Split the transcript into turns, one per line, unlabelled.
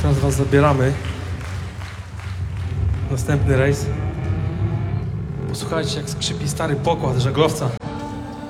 Teraz was zabieramy. Następny rejs. Posłuchajcie, jak skrzypi stary pokład żaglowca.